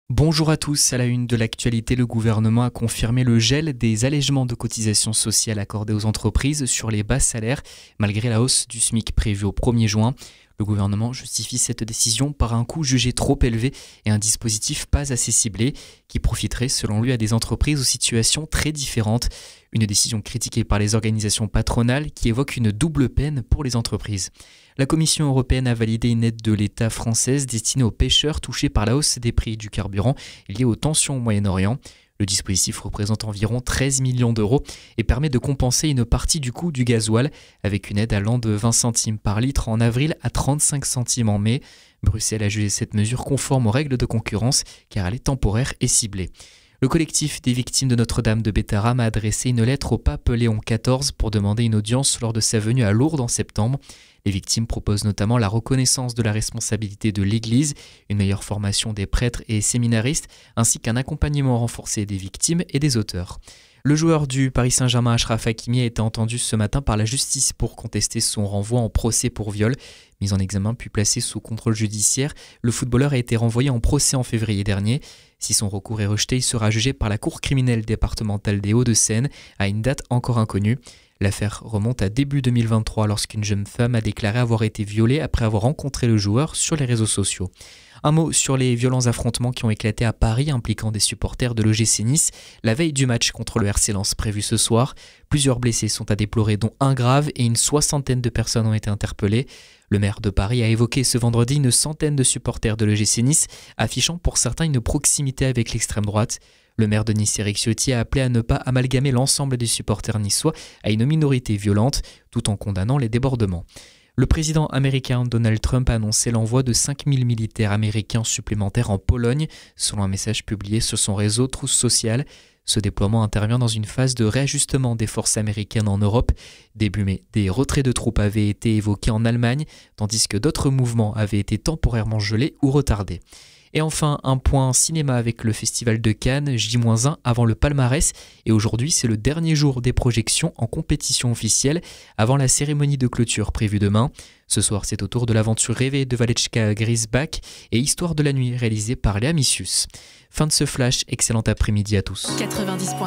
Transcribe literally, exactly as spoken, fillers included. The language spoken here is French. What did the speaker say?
Bonjour à tous, à la une de l'actualité, le gouvernement a confirmé le gel des allègements de cotisations sociales accordés aux entreprises sur les bas salaires, malgré la hausse du SMIC prévue au premier juin. Le gouvernement justifie cette décision par un coût jugé trop élevé et un dispositif pas assez ciblé, qui profiterait selon lui à des entreprises aux situations très différentes. Une décision critiquée par les organisations patronales qui évoquent une double peine pour les entreprises. La Commission européenne a validé une aide de l'État française destinée aux pêcheurs touchés par la hausse des prix du carburant liée aux tensions au Moyen-Orient. Le dispositif représente environ treize millions d'euros et permet de compenser une partie du coût du gasoil avec une aide allant de vingt centimes par litre en avril à trente-cinq centimes en mai. Bruxelles a jugé cette mesure conforme aux règles de concurrence car elle est temporaire et ciblée. Le collectif des victimes de Notre-Dame de Bétharram a adressé une lettre au pape Léon quatorze pour demander une audience lors de sa venue à Lourdes en septembre. Les victimes proposent notamment la reconnaissance de la responsabilité de l'Église, une meilleure formation des prêtres et séminaristes, ainsi qu'un accompagnement renforcé des victimes et des auteurs. Le joueur du Paris Saint-Germain, Achraf Hakimi, a été entendu ce matin par la justice pour contester son renvoi en procès pour viol. Mis en examen puis placé sous contrôle judiciaire, le footballeur a été renvoyé en procès en février dernier. Si son recours est rejeté, il sera jugé par la Cour criminelle départementale des Hauts-de-Seine à une date encore inconnue. L'affaire remonte à début deux mille vingt-trois lorsqu'une jeune femme a déclaré avoir été violée après avoir rencontré le joueur sur les réseaux sociaux. Un mot sur les violents affrontements qui ont éclaté à Paris impliquant des supporters de l'O G C Nice la veille du match contre le R C Lens prévu ce soir. Plusieurs blessés sont à déplorer dont un grave et une soixantaine de personnes ont été interpellées. Le maire de Paris a évoqué ce vendredi une centaine de supporters de l'O G C Nice affichant pour certains une proximité avec l'extrême droite. Le maire de Nice, Éric Ciotti, a appelé à ne pas amalgamer l'ensemble des supporters niçois à une minorité violente, tout en condamnant les débordements. Le président américain Donald Trump a annoncé l'envoi de cinq mille militaires américains supplémentaires en Pologne, selon un message publié sur son réseau Truth Social. Ce déploiement intervient dans une phase de réajustement des forces américaines en Europe. Début mai, des retraits de troupes avaient été évoqués en Allemagne, tandis que d'autres mouvements avaient été temporairement gelés ou retardés. Et enfin, un point cinéma avec le Festival de Cannes, J un avant le palmarès. Et aujourd'hui, c'est le dernier jour des projections en compétition officielle avant la cérémonie de clôture prévue demain. Ce soir, c'est au tour de l'aventure rêvée de Valechka Grisbach et Histoire de la nuit réalisée par Léa Missius. Fin de ce flash, excellent après-midi à tous. quatre-vingt-dix